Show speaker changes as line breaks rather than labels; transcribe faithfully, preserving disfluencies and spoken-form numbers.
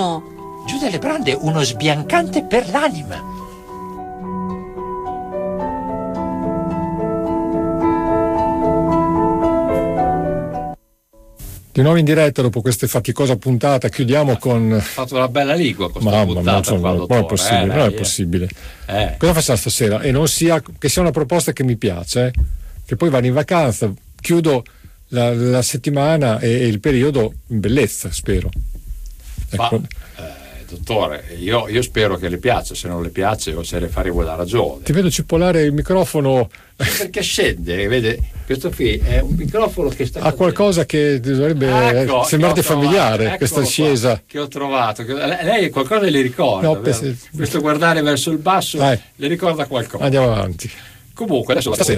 Giù dalle brande uno sbiancante per l'anima.
Di nuovo in diretta dopo questa faticosa puntata, chiudiamo con...
Ha fatto una bella lingua questa
Mamma,
puntata.
non, so, non è possibile,
eh,
non è
eh.
possibile.
Eh.
Cosa facciamo stasera? E non sia che sia una proposta che mi piace, eh? Che poi vado in vacanza, chiudo la, la settimana e, e il periodo in bellezza, spero.
Ma,
ecco.
eh, dottore, io, io spero che le piaccia, se non le piace o se le faremo da ragione.
Ti vedo cipollare il microfono.
Perché scende, vede, questo qui è un microfono che sta...
Ha qualcosa che dovrebbe
ecco,
sembrarti familiare,
ecco
questa ascesa.
Che ho trovato. Che, lei qualcosa le ricorda,
no, per...
questo guardare verso il basso.
Dai.
Le ricorda qualcosa.
Andiamo avanti.
Comunque adesso...